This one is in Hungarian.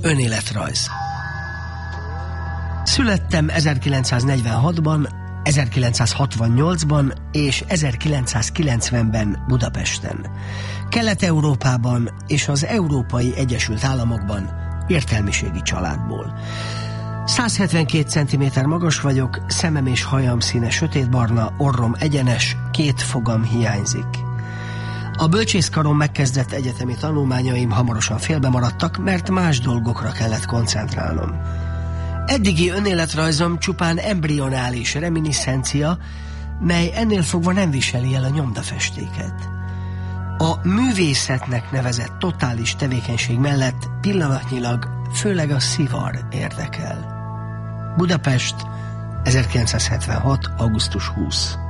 Önéletrajz. Születtem 1946-ban, 1968-ban és 1990-ben Budapesten. Kelet-Európában és az Európai Egyesült Államokban értelmiségi családból. 172 cm magas vagyok, szemem és hajam színe sötétbarna, orrom egyenes, 2 fogam hiányzik. A bölcsészkaron megkezdett egyetemi tanulmányaim hamarosan félbe maradtak, mert más dolgokra kellett koncentrálnom. Eddigi önéletrajzom csupán embrionális reminiszencia, mely ennél fogva nem viseli el a nyomdafestéket. A művészetnek nevezett totális tevékenység mellett pillanatnyilag főleg a szivar érdekel. Budapest, 1976. augusztus 20.